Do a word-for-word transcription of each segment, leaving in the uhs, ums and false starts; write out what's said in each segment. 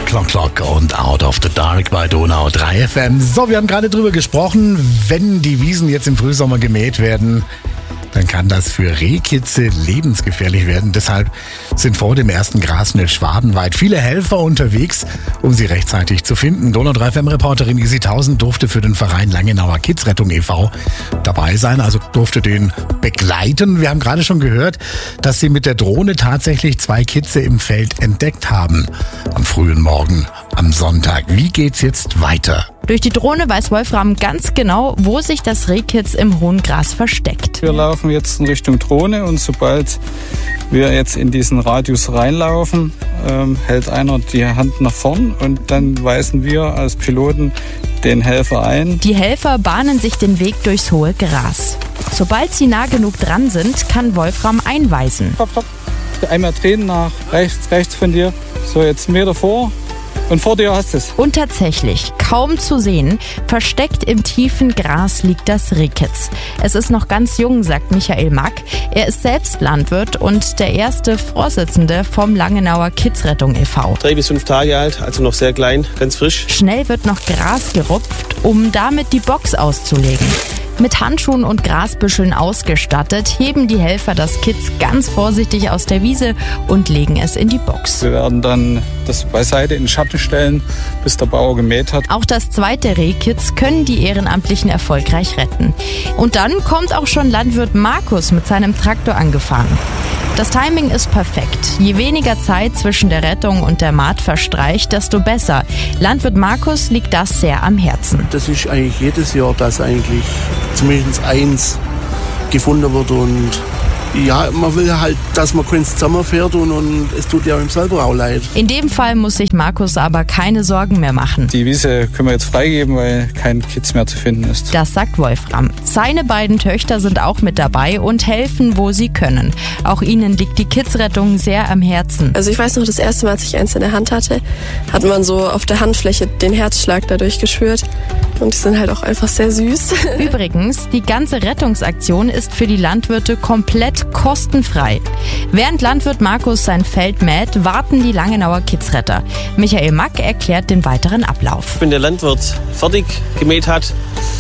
Clock Clock und Out of the Dark bei Donau drei F M. So, wir haben gerade drüber gesprochen, wenn die Wiesen jetzt im Frühsommer gemäht werden, dann kann das für Rehkitze lebensgefährlich werden. Deshalb sind vor dem ersten Grasschnitt schwadenweit viele Helfer unterwegs, um sie rechtzeitig zu finden. Donau drei F M-Reporterin Isi Tausend durfte für den Verein Langenauer Kidsrettung e V dabei sein, also durfte den begleiten. Wir haben gerade schon gehört, dass sie mit der Drohne tatsächlich zwei Kitze im Feld entdeckt haben. Am frühen Morgen, am Sonntag. Wie geht's jetzt weiter? Durch die Drohne weiß Wolfram ganz genau, wo sich das Rehkitz im hohen Gras versteckt. Wir laufen jetzt in Richtung Drohne und sobald wir jetzt in diesen Radius reinlaufen, ähm, hält einer die Hand nach vorn und dann weisen wir als Piloten den Helfer ein. Die Helfer bahnen sich den Weg durchs hohe Gras. Sobald sie nah genug dran sind, kann Wolfram einweisen. Hopp, hopp. Einmal drehen nach rechts, rechts von dir. So, jetzt einen Meter vor. Und vor dir hast du es. Und tatsächlich, kaum zu sehen, versteckt im tiefen Gras liegt das Rehkitz. Es ist noch ganz jung, sagt Michael Mack. Er ist selbst Landwirt und der erste Vorsitzende vom Langenauer Kidsrettung e V Drei bis fünf Tage alt, also noch sehr klein, ganz frisch. Schnell wird noch Gras gerupft, um damit die Box auszulegen. Mit Handschuhen und Grasbüscheln ausgestattet, heben die Helfer das Kitz ganz vorsichtig aus der Wiese und legen es in die Box. Wir werden dann das beiseite in den Schatten stellen, bis der Bauer gemäht hat. Auch das zweite Rehkitz können die Ehrenamtlichen erfolgreich retten. Und dann kommt auch schon Landwirt Markus mit seinem Traktor angefahren. Das Timing ist perfekt. Je weniger Zeit zwischen der Rettung und der Mahd verstreicht, desto besser. Landwirt Markus liegt das sehr am Herzen. Das ist eigentlich jedes Jahr, dass eigentlich zumindest eins gefunden wird und ja, man will halt, dass man keins zusammenfährt und, und es tut ja ihm selber auch leid. In dem Fall muss sich Markus aber keine Sorgen mehr machen. Die Wiese können wir jetzt freigeben, weil kein Kitz mehr zu finden ist. Das sagt Wolfram. Seine beiden Töchter sind auch mit dabei und helfen, wo sie können. Auch ihnen liegt die Kidsrettung sehr am Herzen. Also ich weiß noch, das erste Mal, als ich eins in der Hand hatte, hat man so auf der Handfläche den Herzschlag dadurch gespürt. Und die sind halt auch einfach sehr süß. Übrigens, die ganze Rettungsaktion ist für die Landwirte komplett kostenfrei. Während Landwirt Markus sein Feld mäht, warten die Langenauer Kidsretter. Michael Mack erklärt den weiteren Ablauf. Wenn der Landwirt fertig gemäht hat,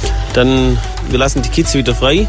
dann wir lassen die Kitze wieder frei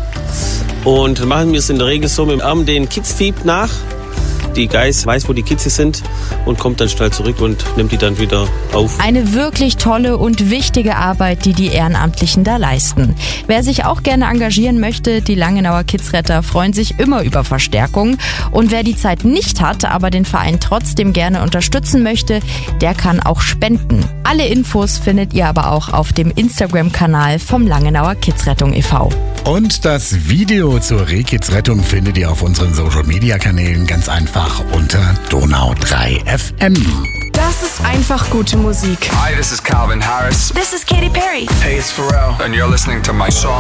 und dann machen wir es in der Regel so mit dem Arm den Kitzdieb nach. Die Geiß weiß, wo die Kitze sind und kommt dann schnell zurück und nimmt die dann wieder auf. Eine wirklich tolle und wichtige Arbeit, die die Ehrenamtlichen da leisten. Wer sich auch gerne engagieren möchte, die Langenauer Kidsretter freuen sich immer über Verstärkung. Und wer die Zeit nicht hat, aber den Verein trotzdem gerne unterstützen möchte, der kann auch spenden. Alle Infos findet ihr aber auch auf dem Instagram-Kanal vom Langenauer Kidsrettung e V Und das Video zur Rehkitzrettung findet ihr auf unseren Social-Media-Kanälen ganz einfach unter Donau drei F M. Das ist einfach gute Musik. Hi, this is Calvin Harris. This is Katy Perry. Hey, it's Pharrell. And you're listening to my song